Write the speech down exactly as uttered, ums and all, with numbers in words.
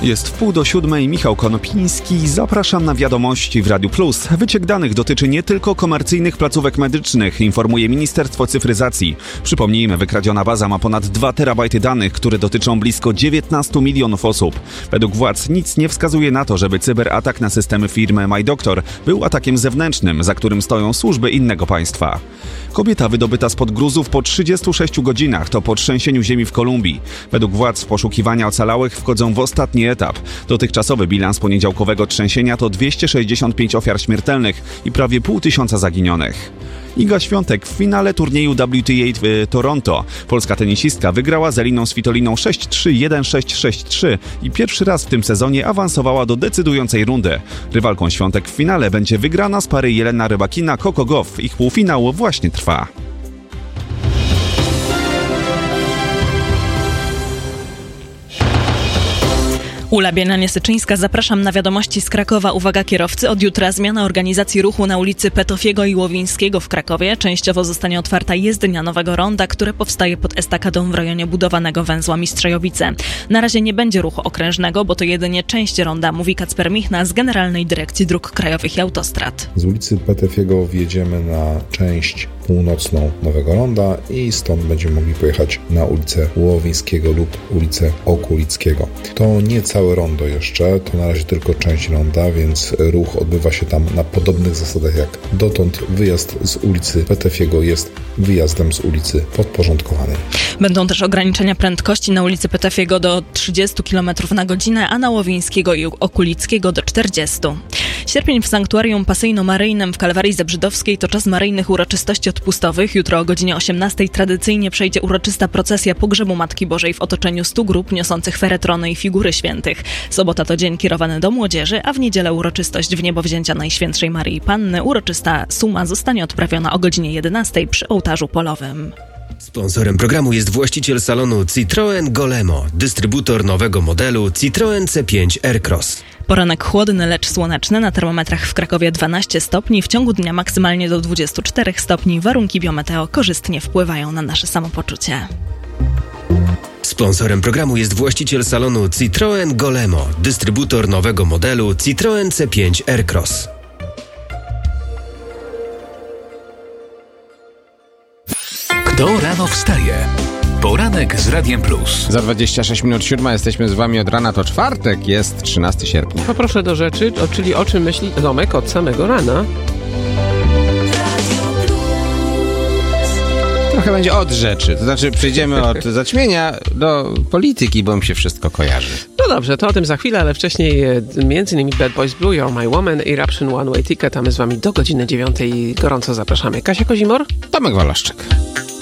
Jest wpół do siódmej, Michał Konopiński. Zapraszam na wiadomości w Radiu Plus. Wyciek danych dotyczy nie tylko komercyjnych placówek medycznych, informuje Ministerstwo Cyfryzacji. Przypomnijmy, wykradziona baza ma ponad dwa terabajty danych, które dotyczą blisko dziewiętnastu milionów osób. Według władz nic nie wskazuje na to, żeby cyberatak na systemy firmy MyDoctor był atakiem zewnętrznym, za którym stoją służby innego państwa. Kobieta wydobyta spod gruzów po trzydziestu sześciu godzinach to po trzęsieniu ziemi w Kolumbii. Według władz poszukiwania ocalałych wchodzą w ostatni etap. Dotychcsasowy bilans poniedziałkowego trzęsienia to dwieście sześćdziesiąt pięć ofiar śmiertelnych i prawie pół tysiąca zaginionych. Iga Świątek w finale turnieju W T A w Toronto. Polska tenisistka wygrała z Eliną Svitoliną sześć trzy, jeden sześć, sześć trzy i pierwszy raz w tym sezonie awansowała do decydującej rundy. Rywalką Świątek w finale będzie wygrana z pary Jelena Rybakina-Coco Gauff. Ich półfinał właśnie trwa. Ula Bienianie-Syczyńska, zapraszam na wiadomości z Krakowa. Uwaga kierowcy, od jutra zmiana organizacji ruchu na ulicy Petofiego i Łowińskiego w Krakowie. Częściowo zostanie otwarta jezdnia Nowego Ronda, które powstaje pod estakadą w rejonie budowanego węzła Mistrzejowice. Na razie nie będzie ruchu okrężnego, bo to jedynie część ronda, mówi Kacper Michna z Generalnej Dyrekcji Dróg Krajowych i Autostrad. Z ulicy Petofiego wjedziemy na część północną Nowego Ronda i stąd będziemy mogli pojechać na ulicę Łowińskiego lub ulicę Okulickiego. To nie całe rondo jeszcze, to na razie tylko część ronda, więc ruch odbywa się tam na podobnych zasadach jak dotąd. Wyjazd z ulicy Petofiego jest wyjazdem z ulicy podporządkowanej. Będą też ograniczenia prędkości na ulicy Petofiego do trzydziestu kilometrów na godzinę, a na Łowińskiego i Okulickiego do czterdziestu. Sierpień w Sanktuarium Pasyjno-Maryjnym w Kalwarii Zebrzydowskiej to czas maryjnych uroczystości odpustowych. Jutro o godzinie osiemnastej tradycyjnie przejdzie uroczysta procesja pogrzebu Matki Bożej w otoczeniu stu grup niosących feretrony i figury świętych. Sobota to dzień kierowany do młodzieży, a w niedzielę uroczystość w niebowzięcia Najświętszej Maryi Panny. Uroczysta suma zostanie odprawiona o godzinie jedenastej przy ołtarzu polowym. Sponsorem programu jest właściciel salonu Citroën Golemo, dystrybutor nowego modelu Citroën C pięć Aircross. Poranek chłodny, lecz słoneczny. Na termometrach w Krakowie dwanaście stopni. W ciągu dnia maksymalnie do dwudziestu czterech stopni. Warunki biometeo korzystnie wpływają na nasze samopoczucie. Sponsorem programu jest właściciel salonu Citroën Golemo, dystrybutor nowego modelu Citroën C pięć Aircross. Kto rano wstaje? Poranek z Radiem Plus. Za dwadzieścia sześć minut siódma jesteśmy z wami od rana, to czwartek, jest trzynastego sierpnia. Poproszę do rzeczy, czyli o czym myśli Tomek od samego rana. Trochę będzie od rzeczy, to znaczy przejdziemy od zaćmienia do polityki, bo mi się wszystko kojarzy. No dobrze, to o tym za chwilę, ale wcześniej między innymi Bad Boys Blue, You're My Woman, Eruption One Way Ticket, a my z wami do godziny dziewiątej gorąco zapraszamy. Kasia Kozimor? Tomek Walaszczyk.